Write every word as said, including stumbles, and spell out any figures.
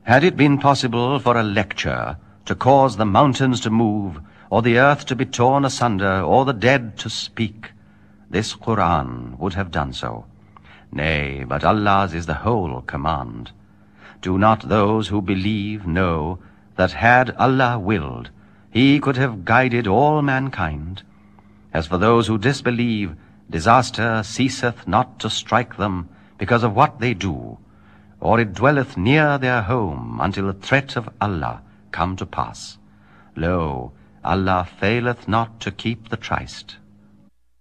Had it been possible for a lecture to cause the mountains to move, or the earth to be torn asunder, or the dead to speak, this Qur'an would have done so. Nay, but Allah's is the whole command. Do not those who believe know that had Allah willed, He could have guided all mankind? As for those who disbelieve, disaster ceaseth not to strike them because of what they do, or it dwelleth near their home until the threat of Allah come to pass. Lo, Allah faileth not to keep the tryst.